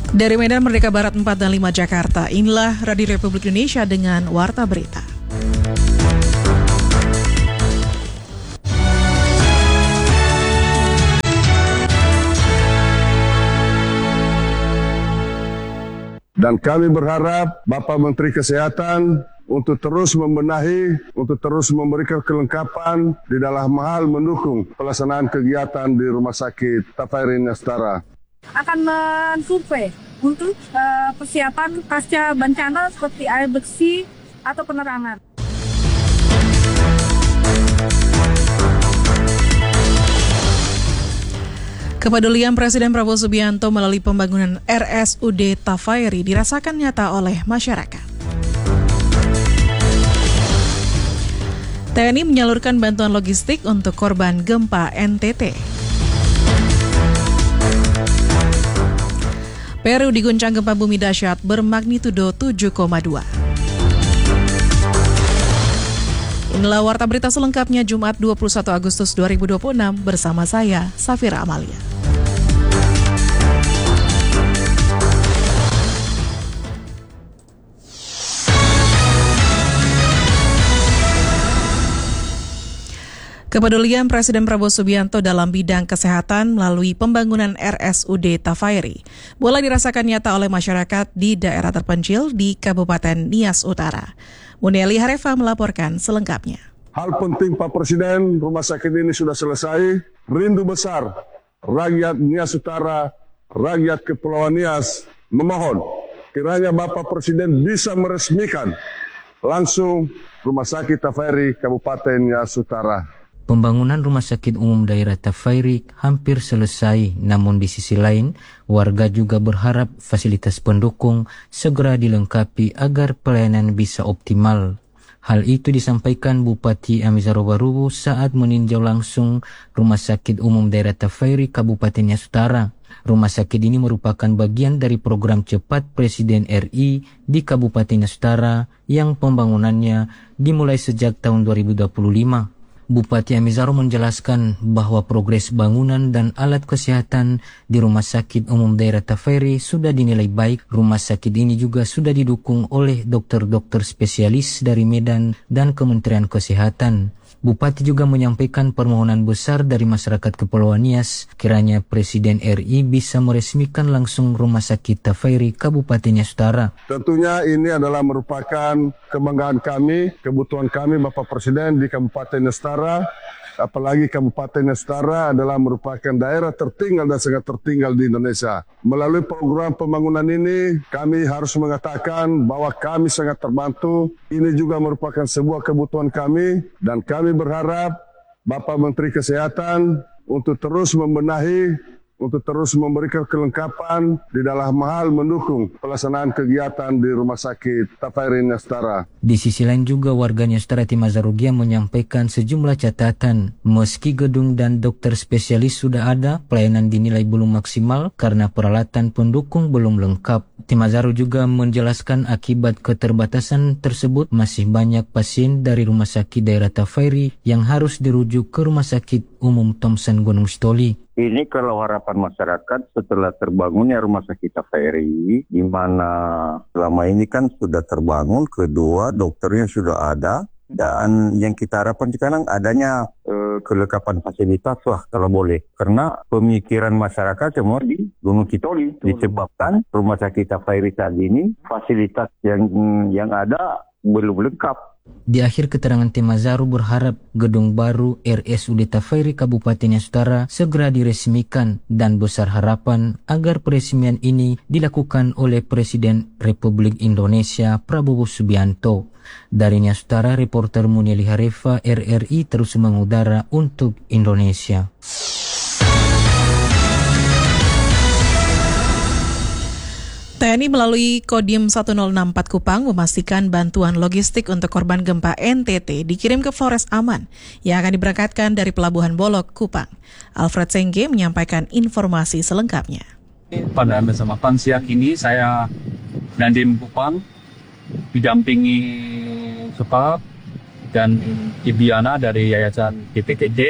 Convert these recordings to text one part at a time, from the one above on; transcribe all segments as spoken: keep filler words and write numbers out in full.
Dari Medan Merdeka Barat empat dan lima Jakarta, inilah Radio Republik Indonesia dengan Warta Berita. Dan kami berharap Bapak Menteri Kesehatan untuk terus membenahi, untuk terus memberikan kelengkapan di dalam hal mendukung pelaksanaan kegiatan di Rumah Sakit Tafairi Nestara. Akan mensurvei untuk uh, persiapan pasca bencana seperti air bersih atau penerangan. Kepedulian Presiden Prabowo Subianto melalui pembangunan R S U D Tafairi dirasakan nyata oleh masyarakat. T N I menyalurkan bantuan logistik untuk korban gempa N T T. Peru diguncang gempa bumi dahsyat bermagnitudo tujuh koma dua. Inilah Warta Berita selengkapnya Jumat dua puluh satu Agustus dua ribu dua puluh enam bersama saya, Safira Amalia. Kepedulian Presiden Prabowo Subianto dalam bidang kesehatan melalui pembangunan R S U D Tafairi mulai dirasakan nyata oleh masyarakat di daerah terpencil di Kabupaten Nias Utara. Muneli Harefa melaporkan selengkapnya. Hal penting Pak Presiden, rumah sakit ini sudah selesai. Rindu besar rakyat Nias Utara, rakyat Kepulauan Nias memohon kiranya Bapak Presiden bisa meresmikan langsung rumah sakit Tafairi Kabupaten Nias Utara. Pembangunan Rumah Sakit Umum Daerah Tafairi hampir selesai, namun di sisi lain, warga juga berharap fasilitas pendukung segera dilengkapi agar pelayanan bisa optimal. Hal itu disampaikan Bupati Amizaro Barubu saat meninjau langsung Rumah Sakit Umum Daerah Tafairi Kabupaten Nias Utara. Rumah sakit ini merupakan bagian dari program cepat Presiden R I di Kabupaten Nias Utara yang pembangunannya dimulai sejak tahun dua ribu dua puluh lima. Bupati Amizaro menjelaskan bahwa progres bangunan dan alat kesehatan di Rumah Sakit Umum Daerah Tafairi sudah dinilai baik. Rumah sakit ini juga sudah didukung oleh dokter-dokter spesialis dari Medan dan Kementerian Kesehatan. Bupati juga menyampaikan permohonan besar dari masyarakat Kepulauan Nias, kiranya Presiden R I bisa meresmikan langsung Rumah Sakit Tafairi Kabupaten Nias Utara. Tentunya ini adalah merupakan kebanggaan kami, kebutuhan kami Bapak Presiden di Kabupaten Nias Utara. Apalagi Kabupaten Nias Utara adalah merupakan daerah tertinggal dan sangat tertinggal di Indonesia. Melalui program pembangunan ini, kami harus mengatakan bahwa kami sangat terbantu. Ini juga merupakan sebuah kebutuhan kami, dan kami berharap Bapak Menteri Kesehatan untuk terus membenahi, untuk terus memberikan kelengkapan di dalam hal mendukung pelaksanaan kegiatan di Rumah Sakit Tafairi Nias Utara. Di sisi lain juga warga Nias Utara Timazarugia menyampaikan sejumlah catatan. Meski gedung dan dokter spesialis sudah ada, pelayanan dinilai belum maksimal karena peralatan pendukung belum lengkap. Timazaru juga menjelaskan akibat keterbatasan tersebut masih banyak pasien dari Rumah Sakit Daerah Tafairi yang harus dirujuk ke Rumah Sakit Umum Thomson Gunung Sitoli. Ini kalau harapan masyarakat setelah terbangunnya Rumah Sakit Tafairi, di mana selama ini kan sudah terbangun, kedua dokternya sudah ada, dan yang kita harapkan sekarang adanya eh, kelengkapan fasilitas lah kalau boleh. Karena pemikiran masyarakat semua di Gunung Sitoli disebabkan Rumah Sakit Tafairi saat ini fasilitas yang yang ada belum lengkap. Di akhir keterangan Timazaru berharap gedung baru R S U D Tafairi Kabupaten Nias Utara segera diresmikan dan besar harapan agar peresmian ini dilakukan oleh Presiden Republik Indonesia Prabowo Subianto. Dari Nias Utara, reporter Muneli Harefa R R I terus mengudara untuk Indonesia. T N I melalui Kodim satu nol enam empat Kupang memastikan bantuan logistik untuk korban gempa N T T dikirim ke Flores Aman yang akan diberangkatkan dari Pelabuhan Bolok, Kupang. Alfred Sengge menyampaikan informasi selengkapnya. Pada kesempatan siang ini saya Dandim Kupang didampingi Sekap dan Ibiana dari Yayasan P P T D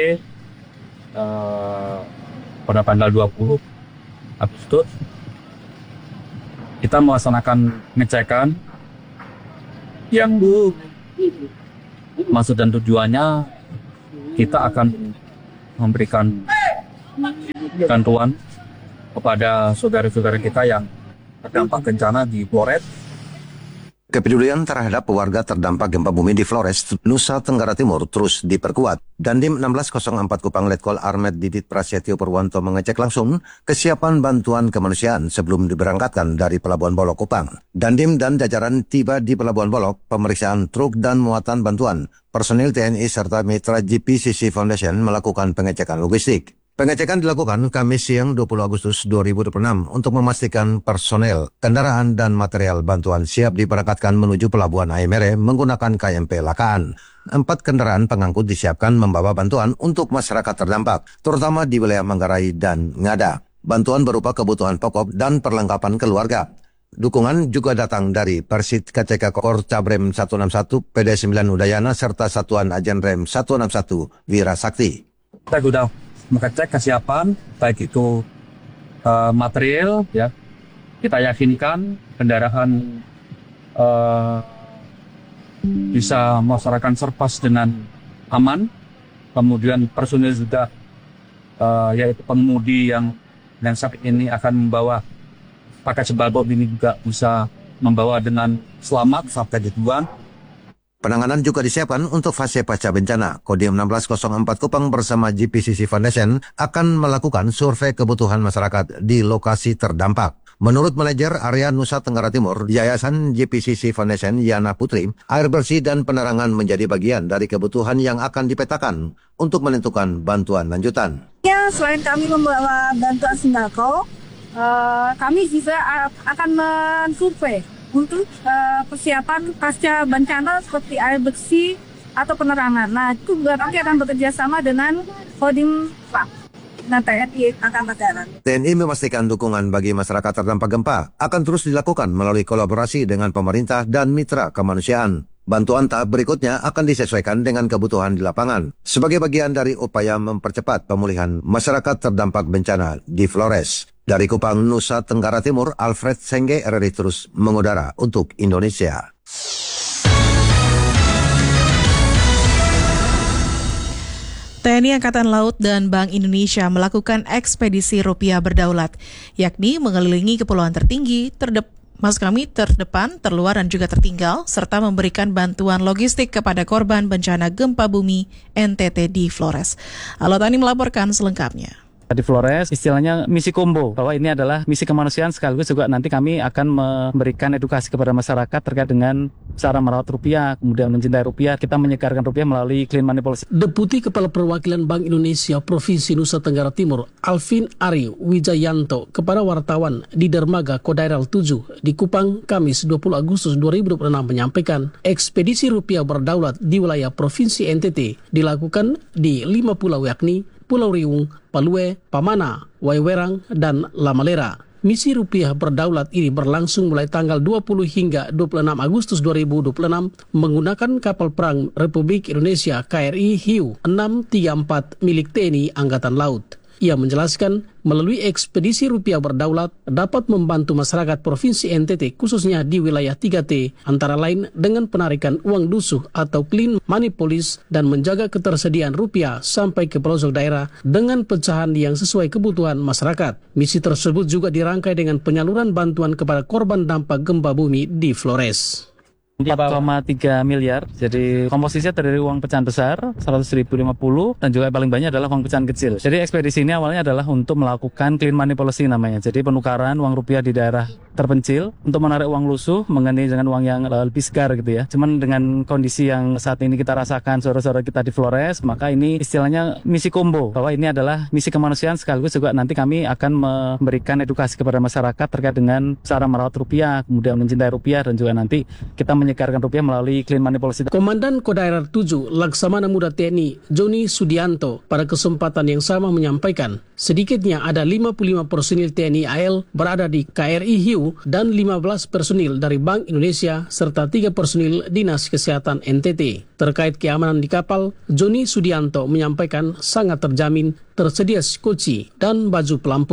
uh, pada tanggal dua puluh Agustus kita melaksanakan pengecekan yang maksud dan tujuannya kita akan memberikan bantuan kepada saudara-saudara kita yang terdampak bencana di Flores. Kepedulian terhadap warga terdampak gempa bumi di Flores, Nusa Tenggara Timur terus diperkuat. Dandim enam belas nol empat Kupang Letkol Armet Didit Prasetyo Purwanto mengecek langsung kesiapan bantuan kemanusiaan sebelum diberangkatkan dari Pelabuhan Bolok Kupang. Dandim dan jajaran tiba di Pelabuhan Bolok, pemeriksaan truk dan muatan bantuan. Personil T N I serta mitra G P C C Foundation melakukan pengecekan logistik. Pengecekan dilakukan Kamis siang dua puluh Agustus dua ribu dua puluh enam untuk memastikan personel, kendaraan, dan material bantuan siap diberangkatkan menuju Pelabuhan Aimere menggunakan K M P Lakaan. Empat kendaraan pengangkut disiapkan membawa bantuan untuk masyarakat terdampak, terutama di wilayah Manggarai dan Ngada. Bantuan berupa kebutuhan pokok dan perlengkapan keluarga. Dukungan juga datang dari Persit K C K Kor Cabrem seratus enam puluh satu, P D sembilan Udayana, serta Satuan Ajen Rem seratus enam puluh satu Wira Sakti. Kita sudah mengecek kesiapan baik itu uh, material, ya, kita yakinkan kendaraan uh, bisa melaksanakan serpas dengan aman, kemudian personil juga uh, yaitu pengemudi yang yang saat ini akan membawa pakai sembako ini juga bisa membawa dengan selamat sampai tujuan. Penanganan juga disiapkan untuk fase pasca bencana. Kodim enam belas nol empat Kupang bersama G P C C Foundation akan melakukan survei kebutuhan masyarakat di lokasi terdampak. Menurut manajer area Nusa Tenggara Timur, Yayasan G P C C Foundation Yana Putri, air bersih dan penerangan menjadi bagian dari kebutuhan yang akan dipetakan untuk menentukan bantuan lanjutan. Ya, selain kami membawa bantuan sembako, uh, kami juga uh, akan mensurvei untuk uh, persiapan pasca bencana seperti air bersih atau penerangan. Nah, itu juga nanti akan bekerja sama dengan Kodim dan T N I Angkatan Darat. T N I memastikan dukungan bagi masyarakat terdampak gempa akan terus dilakukan melalui kolaborasi dengan pemerintah dan mitra kemanusiaan. Bantuan tahap berikutnya akan disesuaikan dengan kebutuhan di lapangan sebagai bagian dari upaya mempercepat pemulihan masyarakat terdampak bencana di Flores. Dari Kupang, Nusa Tenggara Timur, Alfred Sengge, R R I terus mengudara untuk Indonesia. T N I Angkatan Laut dan Bank Indonesia melakukan ekspedisi rupiah berdaulat, yakni mengelilingi kepulauan tertinggi, terdep Maksud kami terdepan, terluar, dan juga tertinggal, serta memberikan bantuan logistik kepada korban bencana gempa bumi N T T di Flores. Alotani melaporkan selengkapnya. Di Flores istilahnya misi combo, bahwa ini adalah misi kemanusiaan sekaligus juga nanti kami akan memberikan edukasi kepada masyarakat terkait dengan cara merawat rupiah, kemudian mencintai rupiah, kita menyegarkan rupiah melalui clean money policy. Deputi Kepala Perwakilan Bank Indonesia Provinsi Nusa Tenggara Timur, Alvin Ari Wijayanto, kepada wartawan di Dermaga Kodairal tujuh di Kupang, Kamis dua puluh Agustus dua ribu dua puluh enam menyampaikan, ekspedisi rupiah berdaulat di wilayah Provinsi N T T dilakukan di lima pulau, yakni Pulau Riung, Palue, Pamana, Waiwerang, dan Lamalera. Misi rupiah berdaulat ini berlangsung mulai tanggal dua puluh hingga dua puluh enam Agustus dua ribu dua puluh enam menggunakan kapal perang Republik Indonesia K R I Hiu enam tiga empat milik T N I Angkatan Laut. Ia menjelaskan melalui ekspedisi rupiah berdaulat dapat membantu masyarakat Provinsi N T T khususnya di wilayah tiga T antara lain dengan penarikan uang dusuh atau clean money policy dan menjaga ketersediaan rupiah sampai ke pelosok daerah dengan pecahan yang sesuai kebutuhan masyarakat. Misi tersebut juga dirangkai dengan penyaluran bantuan kepada korban dampak gempa bumi di Flores. empat koma tiga miliar, jadi komposisinya dari uang pecahan besar seratus ribu lima puluh dan juga yang paling banyak adalah uang pecahan kecil. Jadi ekspedisi ini awalnya adalah untuk melakukan clean money policy namanya, jadi penukaran uang rupiah di daerah terpencil untuk menarik uang lusuh mengenai dengan uang yang lebih segar gitu ya. Cuman dengan kondisi yang saat ini kita rasakan saudara-saudara kita di Flores, maka ini istilahnya misi combo, bahwa ini adalah misi kemanusiaan sekaligus juga nanti kami akan memberikan edukasi kepada masyarakat terkait dengan cara merawat rupiah, kemudian mencintai rupiah, dan juga nanti kita menyegarkan rupiah melalui clean money policy. Komandan Kodairal tujuh Laksamana Muda T N I Joni Sudianto pada kesempatan yang sama menyampaikan sedikitnya ada lima puluh lima personil T N I A L berada di K R I Hiu dan lima belas personil dari Bank Indonesia serta tiga personil Dinas Kesehatan N T T. Terkait keamanan di kapal, Joni Sudianto menyampaikan sangat terjamin tersedia skoci dan baju pelampung.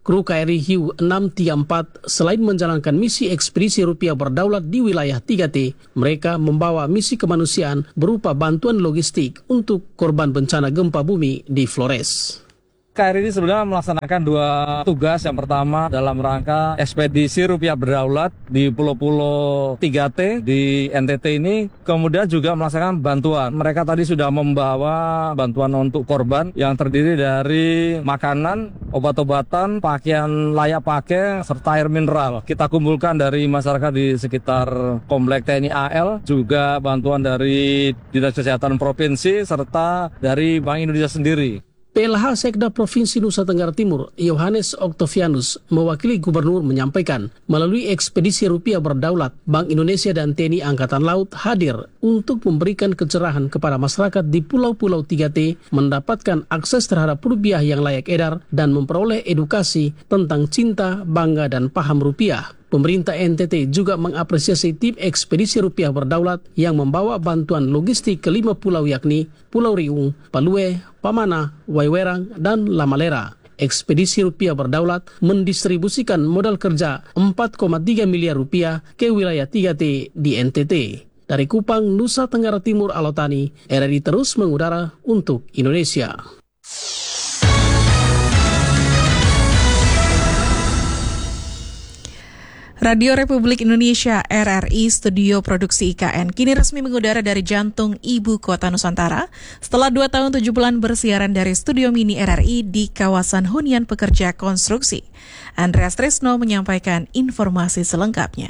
Kru K R I Hiu enam tiga empat selain menjalankan misi ekspedisi rupiah berdaulat di wilayah tiga T, mereka membawa misi kemanusiaan berupa bantuan logistik untuk korban bencana gempa bumi di Flores. K R I ini sebenarnya melaksanakan dua tugas. Yang pertama dalam rangka ekspedisi rupiah berdaulat di pulau-pulau tiga T di N T T ini, kemudian juga melaksanakan bantuan. Mereka tadi sudah membawa bantuan untuk korban yang terdiri dari makanan, obat-obatan, pakaian layak pakai, serta air mineral. Kita kumpulkan dari masyarakat di sekitar Komplek T N I A L, juga bantuan dari Dinas Kesehatan Provinsi, serta dari Bank Indonesia sendiri. P L H Sekda Provinsi Nusa Tenggara Timur, Yohanes Octavianus, mewakili gubernur menyampaikan, melalui ekspedisi rupiah berdaulat, Bank Indonesia dan T N I Angkatan Laut hadir untuk memberikan kecerahan kepada masyarakat di pulau-pulau tiga T, mendapatkan akses terhadap rupiah yang layak edar, dan memperoleh edukasi tentang cinta, bangga, dan paham rupiah. Pemerintah N T T juga mengapresiasi tim ekspedisi rupiah berdaulat yang membawa bantuan logistik ke lima pulau yakni Pulau Riung, Palue, Pamana, Waiwerang, dan Lamalera. Ekspedisi rupiah berdaulat mendistribusikan modal kerja empat koma tiga miliar rupiah ke wilayah tiga T di N T T. Dari Kupang, Nusa Tenggara Timur, Alotani, R R I terus mengudara untuk Indonesia. Radio Republik Indonesia R R I Studio Produksi I K N kini resmi mengudara dari jantung ibu kota Nusantara setelah dua tahun tujuh bulan bersiaran dari studio mini R R I di kawasan hunian pekerja konstruksi. Andreas Trisno menyampaikan informasi selengkapnya.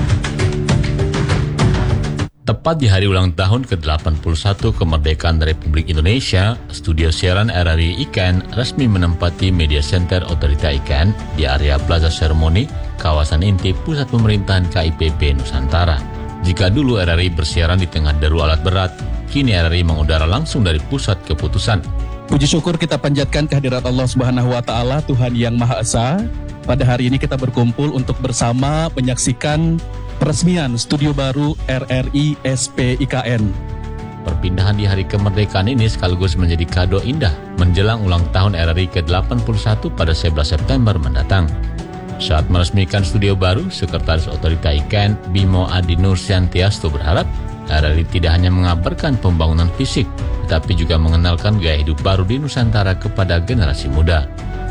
Tepat di hari ulang tahun ke delapan puluh satu kemerdekaan Republik Indonesia, studio siaran R R I I K N resmi menempati Media Center Otorita I K N di area Plaza Seremoni, kawasan inti pusat pemerintahan K I P B Nusantara. Jika dulu R R I bersiaran di tengah deru alat berat, kini R R I mengudara langsung dari pusat keputusan. Puji syukur kita panjatkan kehadirat Allah Subhanahu wa Ta'ala, Tuhan yang Maha Esa. Pada hari ini kita berkumpul untuk bersama menyaksikan peresmian studio baru R R I S P I K N. Perpindahan di hari kemerdekaan ini sekaligus menjadi kado indah menjelang ulang tahun R R I ke delapan puluh satu pada sebelas September mendatang. Saat meresmikan studio baru, Sekretaris Otorita I K N Bimo Adi Nursiantiasto berharap R R I tidak hanya mengabarkan pembangunan fisik, tetapi juga mengenalkan gaya hidup baru di Nusantara kepada generasi muda.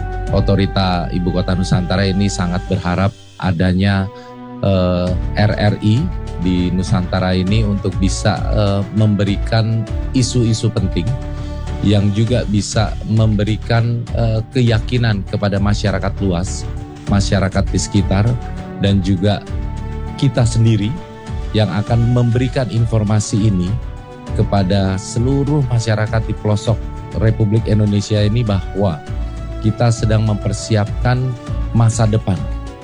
Otorita Ibu Kota Nusantara ini sangat berharap adanya uh, R R I di Nusantara ini untuk bisa uh, memberikan isu-isu penting yang juga bisa memberikan uh, keyakinan kepada masyarakat luas, masyarakat di sekitar, dan juga kita sendiri yang akan memberikan informasi ini kepada seluruh masyarakat di pelosok Republik Indonesia ini bahwa kita sedang mempersiapkan masa depan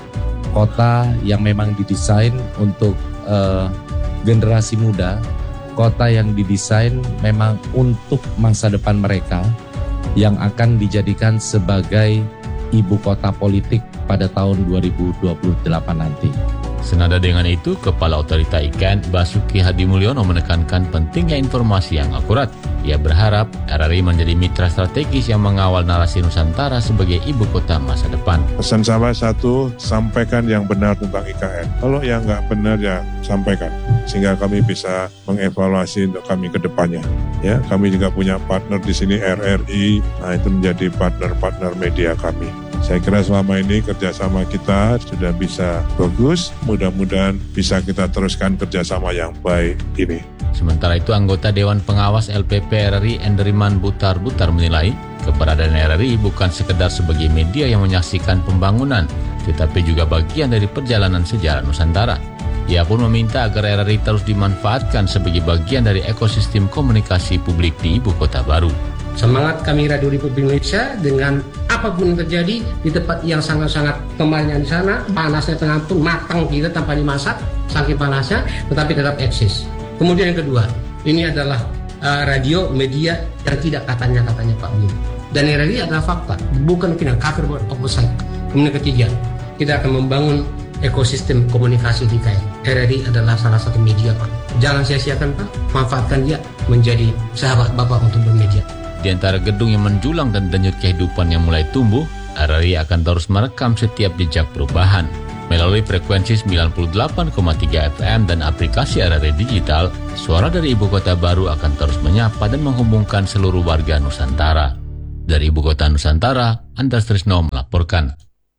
kota yang memang didesain untuk uh, generasi muda, kota yang didesain memang untuk masa depan mereka yang akan dijadikan sebagai ibu kota politik pada tahun dua ribu dua puluh delapan nanti. Senada dengan itu, Kepala Otorita I K N Basuki Hadi Mulyono menekankan pentingnya informasi yang akurat. Ia berharap R R I menjadi mitra strategis yang mengawal narasi Nusantara sebagai ibu kota masa depan. Pesan saya satu, sampaikan yang benar tentang I K N. Kalau yang nggak benar ya sampaikan, sehingga kami bisa mengevaluasi untuk kami ke depannya. Ya, kami juga punya partner di sini R R I, nah itu menjadi partner-partner media kami. Saya kira selama ini kerjasama kita sudah bisa bagus, mudah-mudahan bisa kita teruskan kerjasama yang baik ini. Sementara itu, anggota Dewan Pengawas L P P R R I Enderiman Butar-Butar menilai keberadaan R R I bukan sekedar sebagai media yang menyaksikan pembangunan, tetapi juga bagian dari perjalanan sejarah Nusantara. Ia pun meminta agar R R I terus dimanfaatkan sebagai bagian dari ekosistem komunikasi publik di ibu kota baru. Semangat kami Radio Republik Indonesia dengan apapun yang terjadi di tempat yang sangat-sangat kemarinnya di sana, panasnya tengah pun matang kita tanpa dimasak, saking panasnya, tetapi tetap eksis. Kemudian yang kedua, ini adalah uh, radio media yang tidak katanya-katanya Pak Bim. Dan R R I adalah fakta, bukan kena cover buat opposite. Kemudian ketiga, kita akan membangun ekosistem komunikasi di K N. R R I adalah salah satu media Pak. Jangan sia-siakan Pak, manfaatkan dia menjadi sahabat Bapak untuk bermedia. Di antara gedung yang menjulang dan denyut kehidupan yang mulai tumbuh, R R I akan terus merekam setiap jejak perubahan. Melalui frekuensi sembilan puluh delapan koma tiga F M dan aplikasi R R I Digital, suara dari Ibu Kota Baru akan terus menyapa dan menghubungkan seluruh warga Nusantara. Dari Ibu Kota Nusantara, Andreas Trisno melaporkan.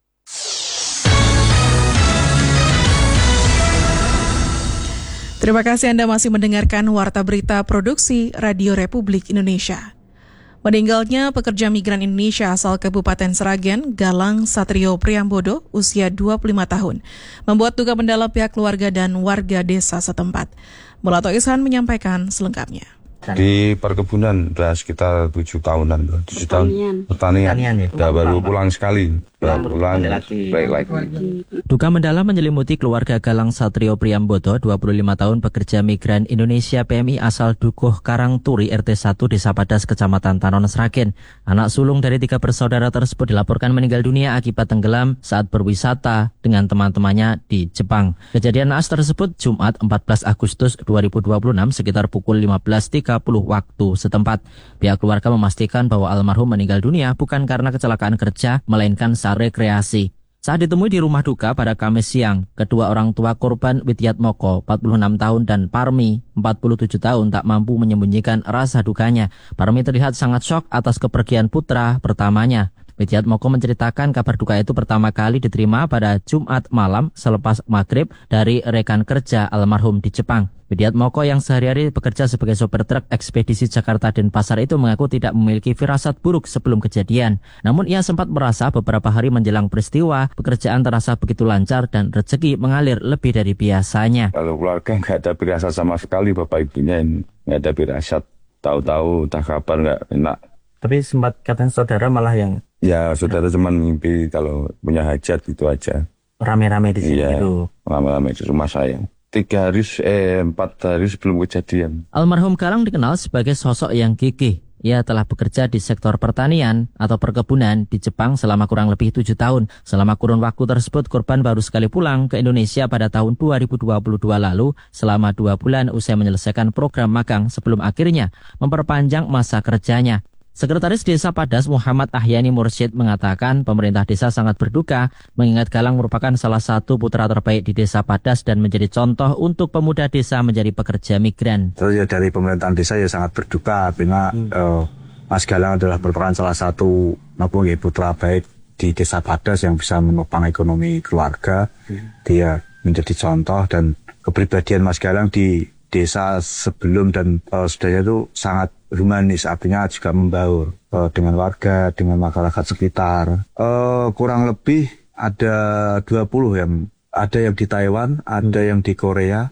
Terima kasih Anda masih mendengarkan Warta Berita Produksi Radio Republik Indonesia. Meninggalnya pekerja migran Indonesia asal Kabupaten Sragen, Galang Satrio Priambodo, usia dua puluh lima tahun, membuat duka mendalam pihak keluarga dan warga desa setempat. Mulato Ishan menyampaikan selengkapnya. Di perkebunan udah sekitar tujuh tahunan, tujuh tahun pertanian, pertanian ya? Udah baru pulang sekali, baru pulang baik lagi. Duka mendalam menyelimuti keluarga Galang Satrio Priambodo, dua puluh lima tahun, pekerja migran Indonesia P M I asal Dukuh Karangturi R T satu Desa Padas, Kecamatan Tanon, Sragen. Anak sulung dari tiga bersaudara tersebut dilaporkan meninggal dunia akibat tenggelam saat berwisata dengan teman-temannya di Jepang. Kejadian naas tersebut Jumat empat belas Agustus dua ribu dua puluh enam sekitar pukul lima belas tiga puluh waktu setempat. Pihak keluarga memastikan bahwa almarhum meninggal dunia bukan karena kecelakaan kerja, melainkan saat rekreasi. Saat ditemui di rumah duka pada Kamis siang, kedua orang tua korban Widyatmoko, empat puluh enam tahun, dan Parmi, empat puluh tujuh tahun, tak mampu menyembunyikan rasa dukanya. Parmi terlihat sangat syok atas kepergian putra pertamanya. Widyatmoko menceritakan kabar duka itu pertama kali diterima pada Jumat malam selepas maghrib dari rekan kerja almarhum di Jepang. Widyatmoko yang sehari-hari bekerja sebagai sopir truk ekspedisi Jakarta Denpasar itu mengaku tidak memiliki firasat buruk sebelum kejadian. Namun ia sempat merasa beberapa hari menjelang peristiwa, pekerjaan terasa begitu lancar dan rezeki mengalir lebih dari biasanya. Kalau keluarga nggak ada firasat sama sekali, bapak ibunya nggak ada firasat. Tahu-tahu tak kabar nggak enak. Tapi sempat katanya saudara malah yang... Ya, saudara cuma mimpi kalau punya hajat itu aja. Rame-rame di sini iya, itu? Rame-rame di rumah saya. Tiga hari, eh, empat hari sebelum kejadian. Almarhum Galang dikenal sebagai sosok yang gigih. Ia telah bekerja di sektor pertanian atau perkebunan di Jepang selama kurang lebih tujuh tahun. Selama kurun waktu tersebut, korban baru sekali pulang ke Indonesia pada tahun dua ribu dua puluh dua lalu selama dua bulan usai menyelesaikan program magang sebelum akhirnya memperpanjang masa kerjanya. Sekretaris Desa Padas Muhammad Ahyani Mursyid mengatakan pemerintah desa sangat berduka mengingat Galang merupakan salah satu putra terbaik di Desa Padas dan menjadi contoh untuk pemuda desa menjadi pekerja migran. Terus ya dari pemerintahan desa ya sangat berduka karena hmm. uh, Mas Galang adalah merupakan salah satu putra baik di Desa Padas yang bisa menopang ekonomi keluarga. Hmm. Dia menjadi contoh dan kepribadian Mas Galang di desa sebelum dan uh, sudahnya itu sangat humanis, artinya juga membaur uh, dengan warga, dengan masyarakat sekitar. Uh, kurang lebih ada dua puluh yang ada yang di Taiwan, ada yang di Korea,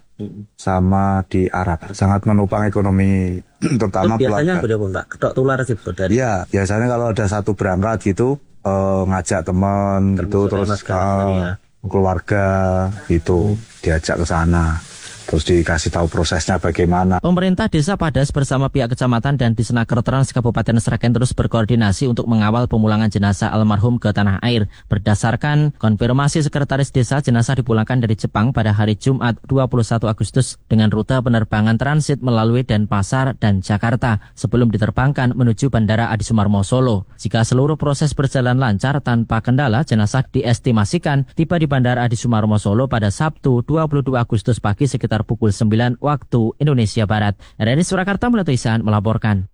sama di Arab. Sangat menopang ekonomi terutama biasanya keluarga. Biasanya Pak, ketok tular sih dari. Iya, biasanya kalau ada satu berangkat gitu uh, ngajak teman gitu terus uh, keluarga gitu diajak ke sana. Terus dikasih tahu prosesnya bagaimana. Pemerintah Desa Padas bersama pihak kecamatan dan Disnaker Trans Kabupaten Sragen terus berkoordinasi untuk mengawal pemulangan jenazah almarhum ke tanah air. Berdasarkan konfirmasi Sekretaris Desa, jenazah dipulangkan dari Jepang pada hari Jumat dua puluh satu Agustus dengan rute penerbangan transit melalui Denpasar dan Jakarta sebelum diterbangkan menuju Bandara Adi Sumarmo Solo. Jika seluruh proses berjalan lancar tanpa kendala, jenazah diestimasikan tiba di Bandara Adi Sumarmo Solo pada Sabtu dua puluh dua Agustus pagi sekitar pukul sembilan waktu Indonesia Barat. R R I Surakarta Mulato Ihsan melaporkan.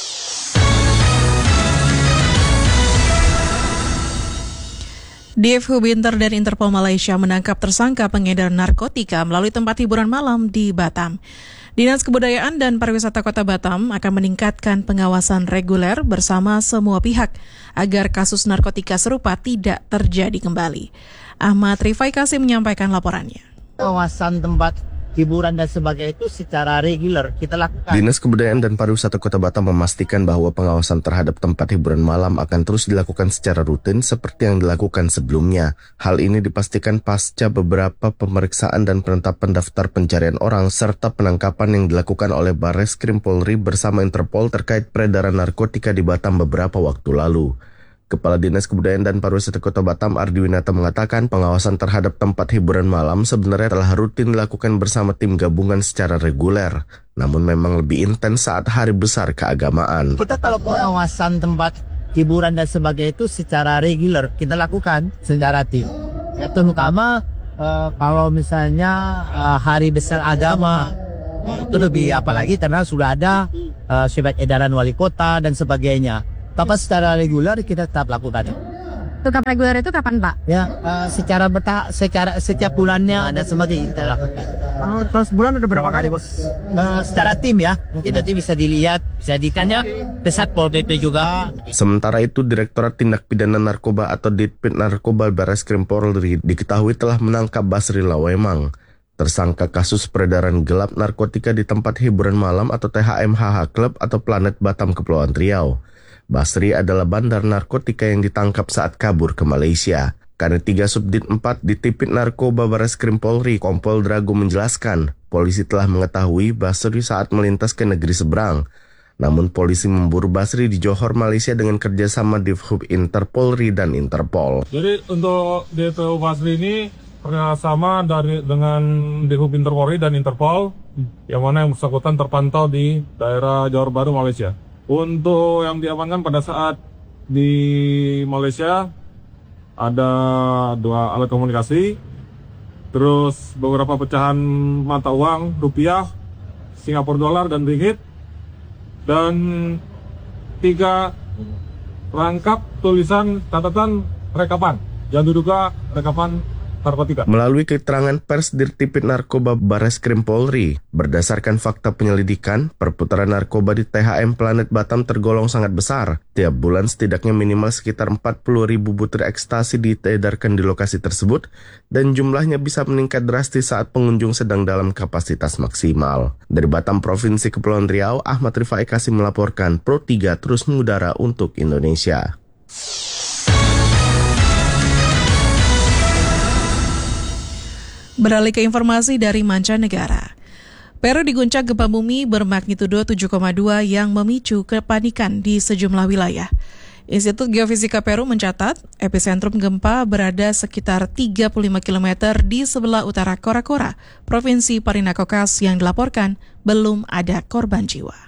D F Hubinter dan Interpol Malaysia menangkap tersangka pengedar narkotika melalui tempat hiburan malam di Batam. Dinas Kebudayaan dan Pariwisata Kota Batam akan meningkatkan pengawasan reguler bersama semua pihak agar kasus narkotika serupa tidak terjadi kembali. Ahmad Rifai Kasih menyampaikan laporannya. Pengawasan tempat hiburan dan sebagainya itu secara reguler kita lakukan. Dinas Kebudayaan dan Pariwisata Kota Batam memastikan bahwa pengawasan terhadap tempat hiburan malam akan terus dilakukan secara rutin seperti yang dilakukan sebelumnya. Hal ini dipastikan pasca beberapa pemeriksaan dan penetapan daftar pencarian orang serta penangkapan yang dilakukan oleh Barreskrim Polri bersama Interpol terkait peredaran narkotika di Batam beberapa waktu lalu. Kepala Dinas Kebudayaan dan Pariwisata Kota Batam Ardi Winata mengatakan pengawasan terhadap tempat hiburan malam sebenarnya telah rutin dilakukan bersama tim gabungan secara reguler. Namun memang lebih intens saat hari besar keagamaan. Kita kalau pengawasan tempat hiburan dan sebagainya itu secara regular kita lakukan secara tim. Ya, terutama uh, kalau misalnya uh, hari besar agama itu lebih apalagi karena sudah ada uh, surat edaran wali kota dan sebagainya. Tapi secara regular kita tetap lakukan. Tetap reguler itu kapan, Pak? Ya, uh, secara bertahap, secara setiap bulannya ada sebagainya kita lakukan. Oh, terus bulan ada berapa kali, Bos? Uh, secara tim ya, kita nanti bisa dilihat, bisa ditanya pesat Pol P P juga. Sementara itu, Direktorat Tindak Pidana Narkoba atau Ditpid Narkoba Barreskrim Polri diketahui telah menangkap Basri Lawemang, tersangka kasus peredaran gelap narkotika di tempat hiburan malam atau T H M H H Club atau Planet Batam Kepulauan Riau. Basri adalah bandar narkotika yang ditangkap saat kabur ke Malaysia. Karena tiga Subdit empat di Tipit Narkoba Barreskrim Polri, Kompol Drago menjelaskan, polisi telah mengetahui Basri saat melintas ke negeri seberang. Namun polisi memburu Basri di Johor, Malaysia dengan kerjasama Divhub Interpolri dan Interpol. Jadi untuk D P O Basri ini kerjasama dari dengan Divhub Interpolri dan Interpol, yang mana yang bersangkutan terpantau di daerah Johor Bahru, Malaysia. Untuk yang diamankan pada saat di Malaysia ada dua alat komunikasi, terus beberapa pecahan mata uang rupiah, Singapura dolar dan ringgit, dan tiga rangkap tulisan catatan rekapan yang diduga rekapan narkotika. Melalui keterangan pers Dirtipid Narkoba Barreskrim Polri, berdasarkan fakta penyelidikan, perputaran narkoba di T H M Planet Batam tergolong sangat besar. Tiap bulan setidaknya minimal sekitar empat puluh ribu butir ekstasi diedarkan di lokasi tersebut, dan jumlahnya bisa meningkat drastis saat pengunjung sedang dalam kapasitas maksimal. Dari Batam, Provinsi Kepulauan Riau, Ahmad Rifai Kasim melaporkan, Pro tiga terus mengudara untuk Indonesia. Beralih ke informasi dari mancanegara. Peru diguncang gempa bumi bermagnitudo tujuh koma dua yang memicu kepanikan di sejumlah wilayah. Institut Geofisika Peru mencatat epicentrum gempa berada sekitar tiga puluh lima kilometer di sebelah utara Cora Cora, Provinsi Parinacochas, yang dilaporkan belum ada korban jiwa.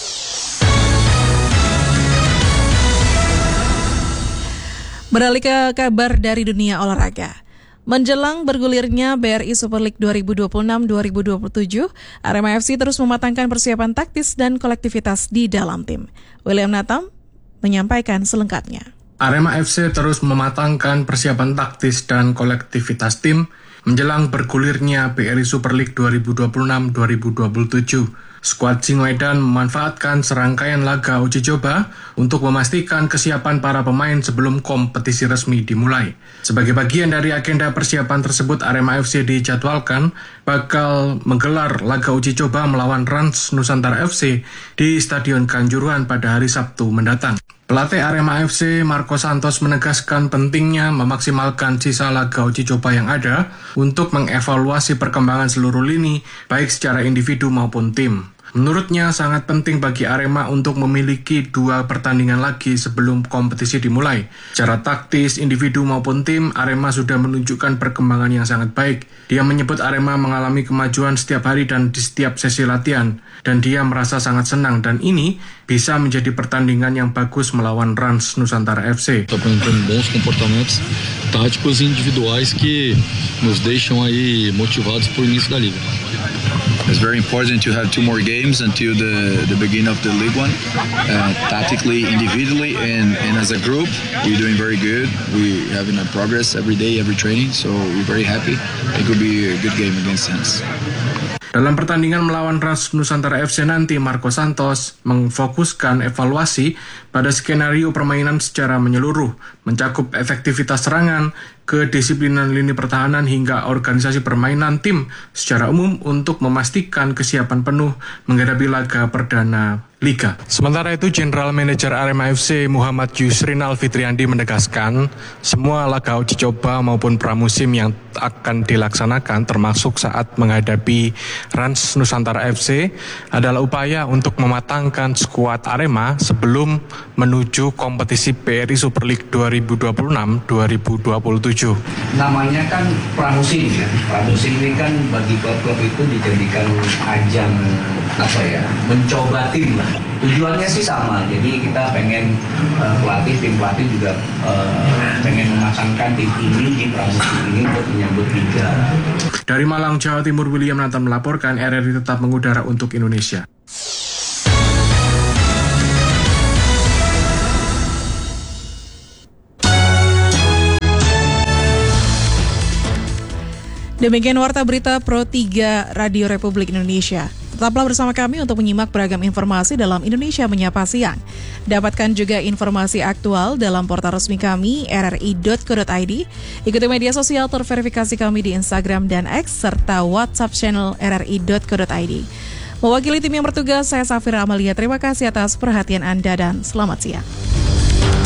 Beralih ke kabar dari dunia olahraga. Menjelang bergulirnya B R I Super League dua ribu dua puluh enam dua ribu dua puluh tujuh, Arema F C terus mematangkan persiapan taktis dan kolektivitas di dalam tim. William Natam menyampaikan selengkapnya. Arema F C terus mematangkan persiapan taktis dan kolektivitas tim menjelang bergulirnya B R I Super League dua ribu dua puluh enam dua ribu dua puluh tujuh. Skuad Singoedan memanfaatkan serangkaian laga uji coba untuk memastikan kesiapan para pemain sebelum kompetisi resmi dimulai. Sebagai bagian dari agenda persiapan tersebut, Arema F C dijadwalkan bakal menggelar laga uji coba melawan Rans Nusantara F C di Stadion Kanjuruhan pada hari Sabtu mendatang. Pelatih Arema F C Marco Santos menegaskan pentingnya memaksimalkan sisa laga uji coba yang ada untuk mengevaluasi perkembangan seluruh lini, baik secara individu maupun tim. Menurutnya sangat penting bagi Arema untuk memiliki dua pertandingan lagi sebelum kompetisi dimulai. Secara taktis, individu maupun tim, Arema sudah menunjukkan perkembangan yang sangat baik. Dia menyebut Arema mengalami kemajuan setiap hari dan di setiap sesi latihan, dan dia merasa sangat senang, dan ini bisa menjadi pertandingan yang bagus melawan Rans Nusantara F C. Apresentando bons comportamentos táticos e individuais que nos deixam aí motivados para o início da liga. It's very important to have two more games until the, the beginning of the League One. Uh, tactically, individually, and, and as a group, we're doing very good. We're having a progress every day, every training, so we're very happy. It could be a good game against Hans. Dalam pertandingan melawan Rans Nusantara F C nanti, Marco Santos memfokuskan evaluasi pada skenario permainan secara menyeluruh, mencakup efektivitas serangan, kedisiplinan lini pertahanan hingga organisasi permainan tim secara umum untuk memastikan kesiapan penuh menghadapi laga perdana Liga. Sementara itu, General Manager Arema F C Muhammad Yusrinal Fitriandi menegaskan semua laga uji coba maupun pramusim yang akan dilaksanakan termasuk saat menghadapi Rans Nusantara F C adalah upaya untuk mematangkan skuad Arema sebelum menuju kompetisi B R I Super League dua ribu dua puluh enam dua ribu dua puluh tujuh. Namanya kan pramusim ya. Pramusim ini kan bagi klub-klub itu dijadikan ajang apa ya, mencoba tim lah. Tujuannya sih sama, jadi kita pengen uh, pelatih, tim pelatih juga uh, pengen memasangkan tim ini di pramusim ini untuk menyambut liga. Dari Malang, Jawa Timur, William Nathan melaporkan R R I tetap mengudara untuk Indonesia. Demikian Warta Berita Pro tiga Radio Republik Indonesia. Tetaplah bersama kami untuk menyimak beragam informasi dalam Indonesia Menyapa Siang. Dapatkan juga informasi aktual dalam portal resmi kami r r i dot co dot i d. Ikuti media sosial terverifikasi kami di Instagram dan X serta WhatsApp channel r r i dot co dot i d. Mewakili tim yang bertugas, saya Safira Amalia. Terima kasih atas perhatian Anda dan selamat siang.